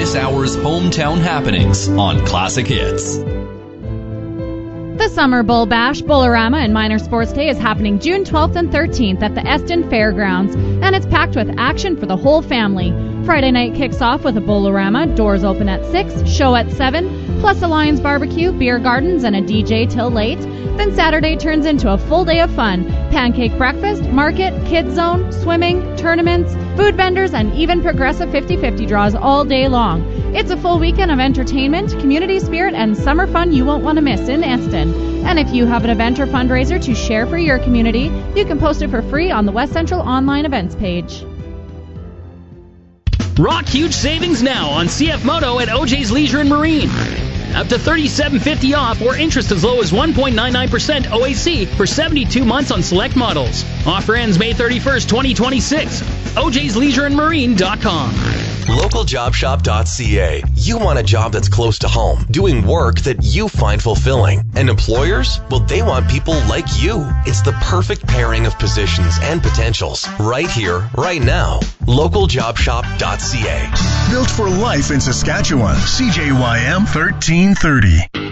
this hour's hometown happenings on Classic Hits. The Summer Bull Bash, Bullerama, and Minor Sports Day is happening June 12th and 13th at the Eston Fairgrounds, and it's packed with action for the whole family. Friday night kicks off with a Bullerama, doors open at 6, show at 7, plus a Lions barbecue, beer gardens, and a DJ till late. Then Saturday turns into a full day of fun. Pancake breakfast, market, kids zone, swimming, tournaments, food vendors, and even progressive 50-50 draws all day long. It's a full weekend of entertainment, community spirit, and summer fun you won't want to miss in Eston. And if you have an event or fundraiser to share for your community, you can post it for free on the West Central online events page. Rock huge savings now on CF Moto at OJ's Leisure and Marine. Up to $37.50 off or interest as low as 1.99% OAC for 72 months on select models. Offer ends May 31st, 2026. OJ'sLeisureandMarine.com. LocalJobShop.ca. You want a job that's close to home, doing work that you find fulfilling. And employers? Well, they want people like you. It's the perfect pairing of positions and potentials. Right here, right now. LocalJobShop.ca. Built for life in Saskatchewan. CJYM 1330.